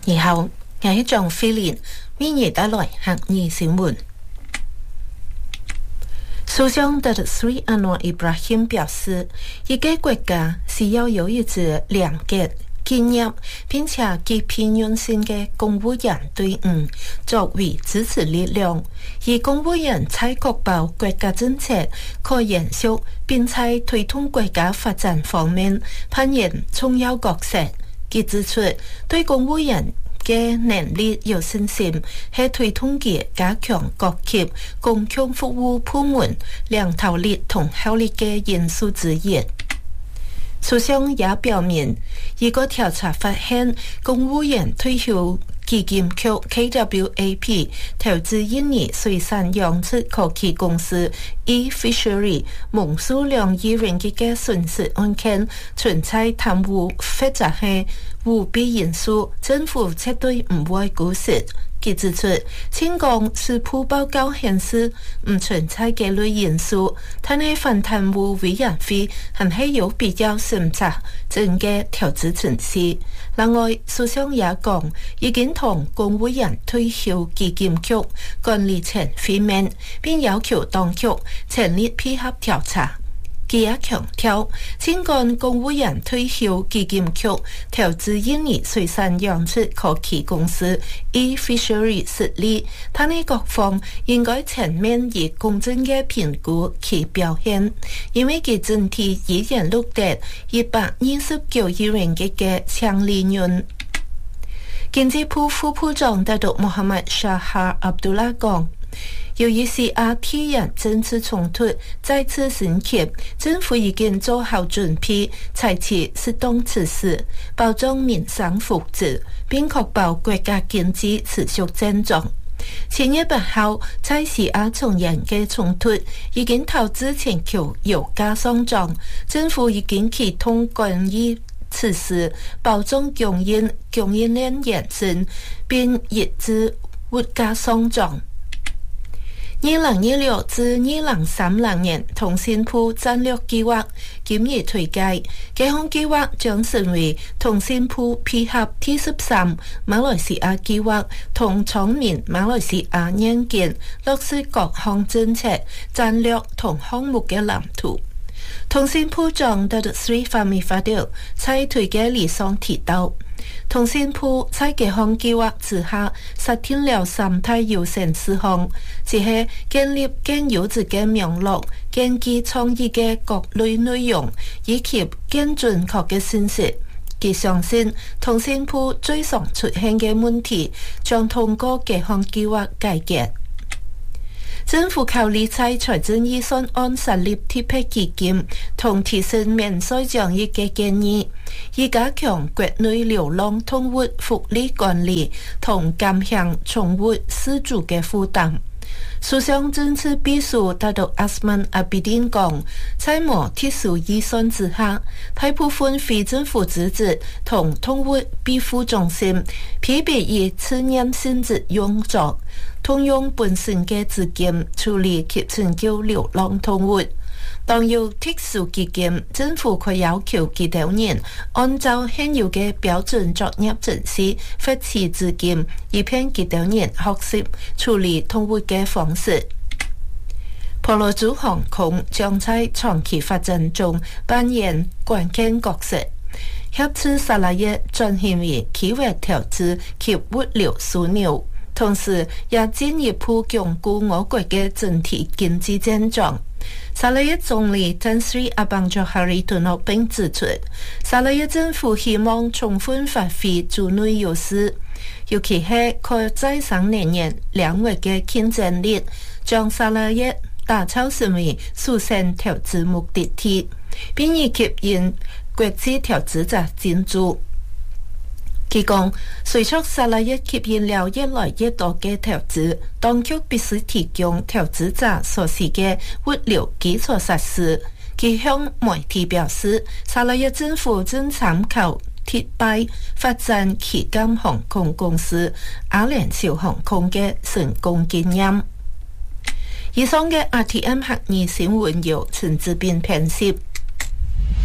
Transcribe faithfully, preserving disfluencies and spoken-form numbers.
你好，我係張飛蓮，為你帶來客語新聞。首相達特斯里安華伊布拉欣表示，一個國家需要有一支廉潔、專業並且具批判性的公務員隊伍作為支持力量，而公務員在確保國家政策可延續並在推動國家發展方面扮演重要角色。佢指出，對公務員嘅能力有信心，係推動佢加強各級公共服務部門領導力同效率嘅因素之一。首相也表明，一個調查發現，公務員退休基金局 K W A P 投資印尼水產養殖科技公司 E-Fishery 蒙數兩億ringgit嘅損失案件存在貪污或者係舞弊因素，政府絕對唔會姑息。佢指出，青江事故報告顯示唔存在這類因素，但係反貪污委員會還係有必要審查整個投資程序。另外，首相也講，已經同公務員退休基金局管理層會面，並要求當局成立配合調查。佢也強調，青江公務員退休基金局投資印尼水產養殖科技公司 E-Fishery 實力，但係各方應該全面以公正嘅評估其表現，因為佢整體已然錄得一百二十九億ringgit嘅淨利潤。經濟部副部長達杜穆罕默沙哈阿卜杜拉講，由於 C R T 人政治衝突再次升級，政府已經做好準備，採取適當措施，保障民生福祉，並確保國家經濟持續增長。前月八號，在 C R 從人嘅衝突已經導致全球油價上漲，政府已經啟動關於此施，保障供應供應鏈延伸，並抑制物價上漲。二零二六至二零三零年通信部戰略計劃今日推介，這項計劃將成為通信部配合第十三馬來西亞計劃同創面馬來西亞年建落實各項政策、戰略同項目嘅藍圖。通信部長達特斯里法米法德在推介裏上提到，通信部在這項計劃之下實現了三大優先事項，即係建立更優質嘅網絡、更具創意嘅各類內容，以及更準確嘅信息。佢相信通信部最常出現嘅問題將通過這項計劃解決。政府考慮在財政預算案設立特別基金，同提升免稅獎勵嘅建議，以加強國內流浪動物福利管理同減輕寵物飼主嘅負擔。首相政治秘書達杜阿斯曼阿比丁講，在無特殊預算之下，大部分非政府組織同動物庇護中心批評以次年性質用作，通用本身嘅資金處理及拯救流浪動物。當有特殊基金，政府可要求其他人按照現有嘅標準作業程序發起資金，以便其他人學習處理動物嘅方式。婆羅洲航空將在長期發展中扮演關鍵角色，協助沙拉越轉型為企業投資及物流樞紐，同時也進一步鞏固我國嘅整體經濟增長。沙拉越總理丹斯里阿邦佐哈里頓諾並指出，沙拉越政府希望充分發揮駐內優勢，尤其係可再生能源領域嘅競爭力，將沙拉越打造成為首選投資目的地，並以吸引國際投資者進駐。佢講，隨着沙拉越吸引了越來越多嘅投資，當局必須提供投資者所需嘅物流基礎設施。佢向媒體表示，沙拉越政府正參考迪拜發展旗艦航空公司阿聯酋航空嘅成功經驗。以上嘅 R T M 客語新聞由陳志斌編輯。